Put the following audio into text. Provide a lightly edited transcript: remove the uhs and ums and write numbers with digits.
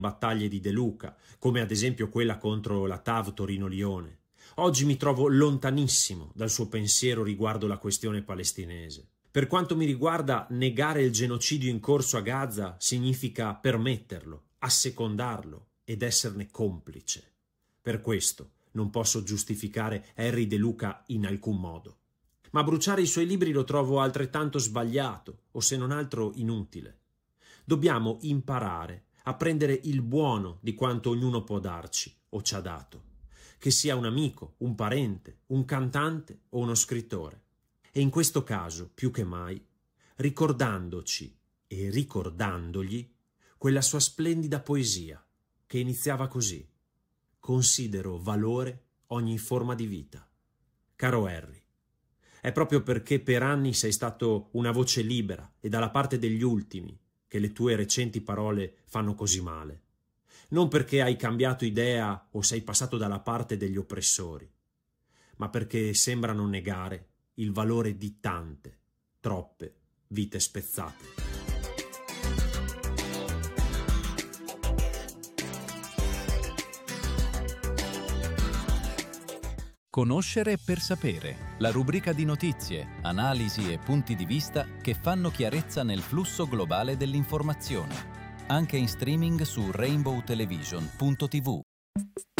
battaglie di De Luca, come ad esempio quella contro la TAV Torino-Lione. Oggi mi trovo lontanissimo dal suo pensiero riguardo la questione palestinese. Per quanto mi riguarda, negare il genocidio in corso a Gaza significa permetterlo, assecondarlo ed esserne complice. Per questo non posso giustificare Henry De Luca in alcun modo. Ma bruciare i suoi libri lo trovo altrettanto sbagliato, o se non altro inutile. Dobbiamo imparare a prendere il buono di quanto ognuno può darci o ci ha dato, che sia un amico, un parente, un cantante o uno scrittore. E in questo caso, più che mai, ricordandoci e ricordandogli quella sua splendida poesia che iniziava così: considero valore ogni forma di vita. Caro Harry, è proprio perché per anni sei stato una voce libera e dalla parte degli ultimi che le tue recenti parole fanno così male. Non perché hai cambiato idea o sei passato dalla parte degli oppressori, ma perché sembrano negare il valore di tante, troppe vite spezzate. Conoscere per sapere, la rubrica di notizie, analisi e punti di vista che fanno chiarezza nel flusso globale dell'informazione, anche in streaming su rainbowtelevision.tv.